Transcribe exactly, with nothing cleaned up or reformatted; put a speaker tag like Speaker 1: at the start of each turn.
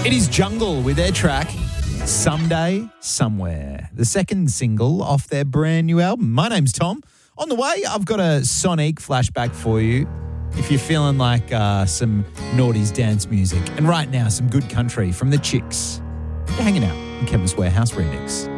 Speaker 1: It is Jungle with their track, Someday, Somewhere, the second single off their brand new album. My name's Tom. On the way, I've got a Sonic flashback for you if you're feeling like uh, some noughties dance music. And right now, some good country from the Chicks. You're hanging out in Chemist Warehouse Remix.